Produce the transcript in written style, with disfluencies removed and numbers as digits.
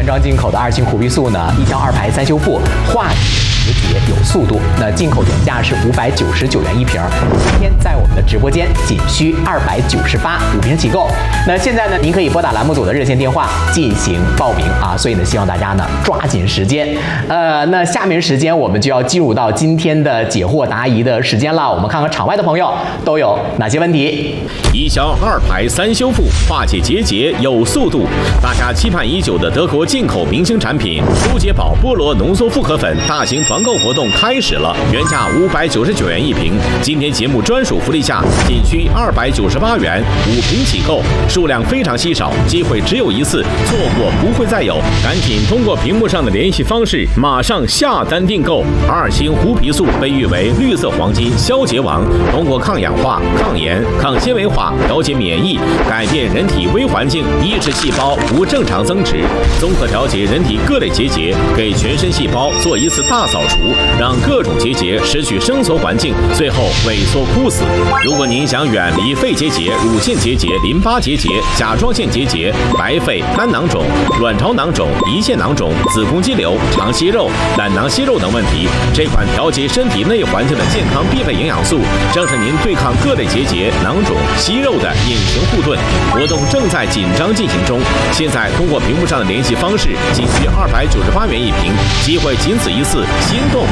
装进口的2型虎皮素呢，1胶2排3修复，化解结节有速度。那进口原价是599元一瓶，今天在我们的直播间仅需298，5瓶起购。那现在呢，您可以拨打栏目组的热线电话进行报名啊，所以呢，希望大家呢抓紧时间。那下面时间我们就要进入到今天的解惑答疑的时间了。我们看看场外的朋友都有哪些问题。 1胶2排3修复，化解结节有速度。大家期盼已久的德国进口明星产品舒洁宝菠萝浓缩复合粉大型团购活动开始了，原价599元一瓶，今天节目专属福利价仅需298元，5瓶起购，数量非常稀少，机会只有一次，错过不会再有，赶紧通过屏幕上的联系方式马上下单订购。2型胡皮素被誉为绿色黄金消结王，通过抗氧化、抗炎、抗纤维化调节免疫，改变人体微环境，抑制细胞不正常增殖，综合调节人体各类结节，给全身细胞做一次大扫除，让各种结节失去生存环境，最后萎缩枯死。如果您想远离肺结节、乳腺结节、淋巴结节、甲状腺结节、白肺、肝囊肿、卵巢囊肿、胰腺囊肿、子宫肌瘤、肠息肉、胆囊息肉等问题，这款调节身体内环境的健康必备营养素，正是您对抗各类结节、囊肿、息肉的隐形护盾。活动正在紧张进行中，现在通过屏幕上的联系方式，仅需298元一瓶，机会仅此一次，心动